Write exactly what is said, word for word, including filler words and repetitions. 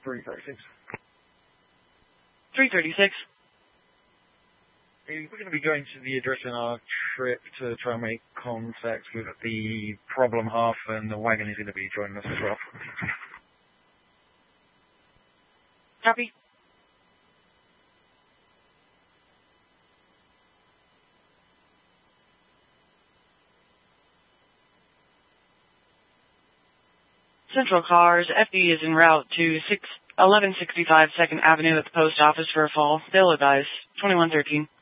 three thirty-six. three thirty-six. We're going to be going to the address in our trip to try and make contact with the problem half, and the wagon is going to be joining us as well. Copy. Central Cars, F D is en route to eleven sixty-five second Avenue at the post office for a fall. They'll advise. twenty-one thirteen.